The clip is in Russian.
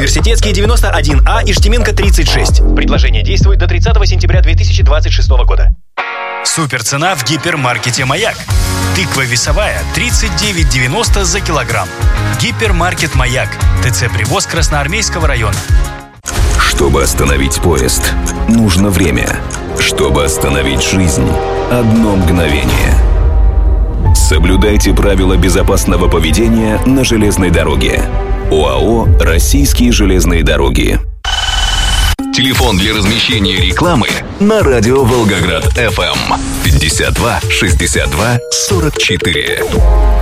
Университетский 91А, Иштименко 36. Предложение действует до 30 сентября 2026 года. Суперцена в гипермаркете «Маяк». Тыква весовая 39,90 за килограмм. Гипермаркет «Маяк». ТЦ «Привоз» Красноармейского района. Чтобы остановить поезд, нужно время. Чтобы остановить жизнь, одно мгновение. Соблюдайте правила безопасного поведения на железной дороге. ОАО «Российские железные дороги». Телефон для размещения рекламы на радио Волгоград FM 52 62 44.